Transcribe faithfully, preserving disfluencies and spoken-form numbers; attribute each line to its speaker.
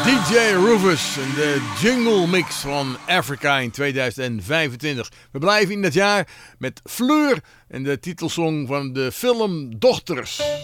Speaker 1: D J Rufus en de Jungle Mix van Africa in tweeduizend vijfentwintig. We blijven in dat jaar met Fleur en de titelsong van de film Dochters.